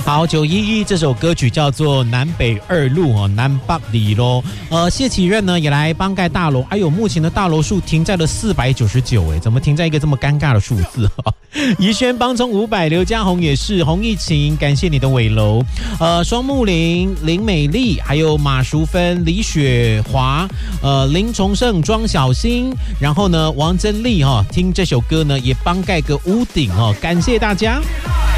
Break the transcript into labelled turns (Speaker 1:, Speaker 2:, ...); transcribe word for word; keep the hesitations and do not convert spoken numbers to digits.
Speaker 1: 好，九一一这首歌曲叫做南北二路哦，南北里咯。呃，谢启任呢也来帮盖大楼，哎呦，目前的大楼数停在了四百九十九，哎，怎么停在一个这么尴尬的数字？宜轩帮冲五百，刘家宏也是，洪逸晴，感谢你的尾楼。呃，双木林、林美丽，还有马淑芬、李雪华，呃，林崇盛、庄小新，然后呢，王珍丽哈、哦，听这首歌呢也帮盖个屋顶哦，感谢大家。